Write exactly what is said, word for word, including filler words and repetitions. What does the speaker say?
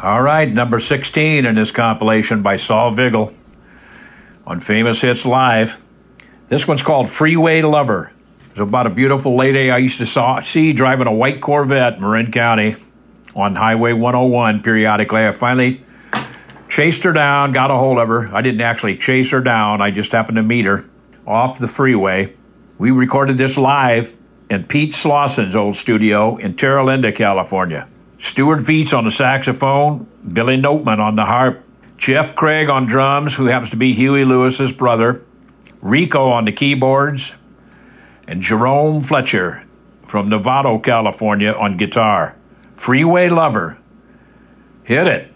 All right, number sixteen in this compilation by Saul Vigil on Famous Hits Live. This one's called Freeway Lover. It's about a beautiful lady I used to saw, see driving a white Corvette in Marin County on Highway one oh one periodically. I finally chased her down, got a hold of her. I didn't actually chase her down. I just happened to meet her off the freeway. We recorded this live in Pete Slauson's old studio in Terra Linda, California. Stuart Veets on the saxophone, Billy Noteman on the harp, Jeff Craig on drums, who happens to be Huey Lewis's brother, Rico on the keyboards, and Jerome Fletcher from Novato, California on guitar. Freeway Lover. Hit it.